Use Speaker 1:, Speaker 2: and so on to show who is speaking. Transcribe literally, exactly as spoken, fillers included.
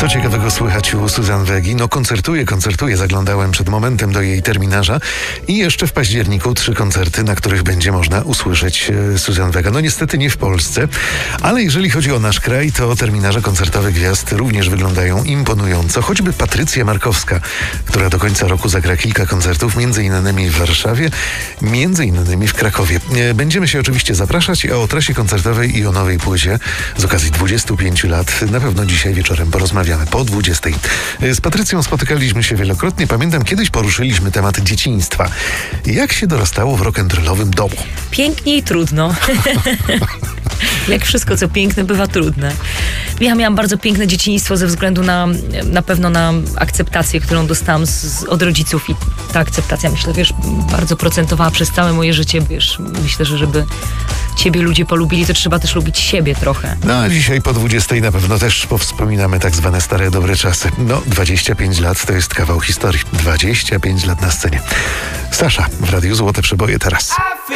Speaker 1: Co ciekawego słychać u Suzanne Wegi? No koncertuje, koncertuje. Zaglądałem przed momentem do jej terminarza i jeszcze w październiku trzy koncerty, na których będzie można usłyszeć Suzanne Vega. No niestety nie w Polsce, ale jeżeli chodzi o nasz kraj, to terminarze koncertowe gwiazd również wyglądają imponująco. Choćby Patrycja Markowska, która do końca roku zagra kilka koncertów, między innymi w Warszawie, między innymi w Krakowie. Będziemy się oczywiście zapraszać, a o trasie koncertowej i o nowej płycie z okazji dwudziestu pięciu lat na pewno dzisiaj wieczorem porozmawiamy po dwudziestej. Z Patrycją spotykaliśmy się wielokrotnie. Pamiętam, kiedyś poruszyliśmy temat dzieciństwa. Jak się dorastało w rock'n'rollowym domu?
Speaker 2: Pięknie i trudno. Jak wszystko, co piękne, bywa trudne. Ja miałam bardzo piękne dzieciństwo ze względu na na pewno na akceptację, którą dostałam z, od rodziców i ta akceptacja, myślę, wiesz, bardzo procentowała przez całe moje życie, wiesz, myślę, że żeby ciebie ludzie polubili, to trzeba też lubić siebie trochę.
Speaker 1: No a dzisiaj po dwudziestej na pewno też powspominamy tak zwane stare, dobre czasy. No, dwadzieścia pięć lat to jest kawał historii. dwadzieścia pięć lat na scenie. Sasza w Radiu Złote Przeboje teraz.